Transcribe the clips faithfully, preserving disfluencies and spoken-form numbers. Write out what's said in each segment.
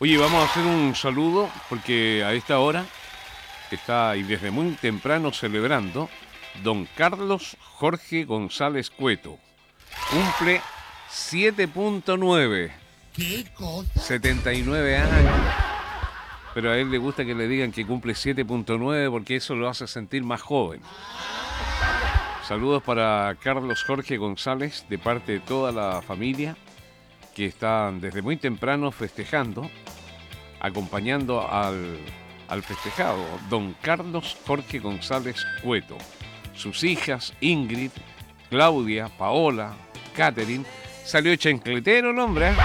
Oye, vamos a hacer un saludo porque a esta hora está y desde muy temprano celebrando don Carlos Jorge González Cueto. Cumple siete punto nueve. ¿Qué cosa? setenta y nueve años. Pero a él le gusta que le digan que cumple siete punto nueve porque eso lo hace sentir más joven. Saludos para Carlos Jorge González de parte de toda la familia que están desde muy temprano festejando, acompañando al, al festejado, don Carlos Jorge González Cueto. Sus hijas, Ingrid, Claudia, Paola, Catherine. Salió chancletero el hombre, ¿eh?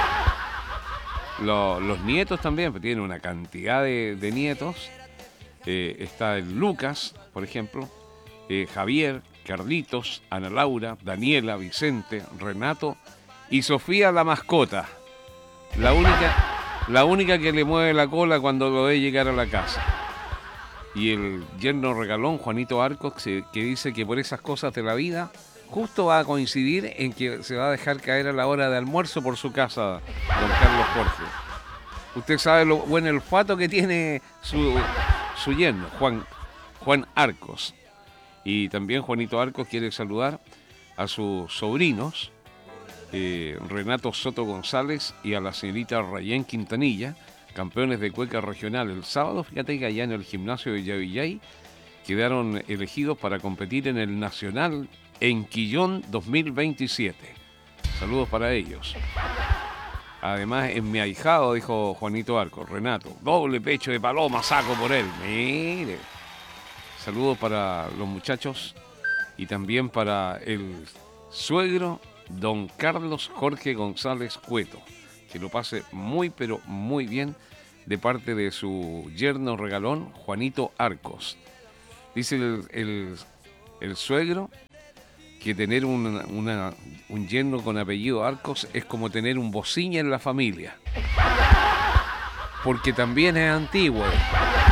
Los, los nietos también, tiene una cantidad de, de nietos. Eh, está el Lucas, por ejemplo, eh, Javier, Carlitos, Ana Laura, Daniela, Vicente, Renato y Sofía la mascota. La única, la única que le mueve la cola cuando lo ve llegar a la casa. Y el yerno regalón, Juanito Arcos, que, que dice que por esas cosas de la vida, justo va a coincidir en que se va a dejar caer a la hora de almuerzo por su casa, don Carlos Jorge. Usted sabe lo buen olfato que tiene su, su yerno, Juan, Juan Arcos. Y también Juanito Arcos quiere saludar a sus sobrinos, eh, Renato Soto González y a la señorita Rayén Quintanilla, campeones de cueca regional el sábado. Fíjate que allá en el gimnasio de Yavillay quedaron elegidos para competir en el Nacional en Quillón dos mil veintisiete. Saludos para ellos. Además, en mi ahijado, dijo Juanito Arcos, Renato, doble pecho de paloma saco por él. Mire. Saludos para los muchachos y también para el suegro, don Carlos Jorge González Cueto. Que lo pase muy, pero muy bien de parte de su yerno regalón, Juanito Arcos. Dice el, el, el suegro que tener una, una, un yerno con apellido Arcos es como tener un bociña en la familia. Porque también es antiguo.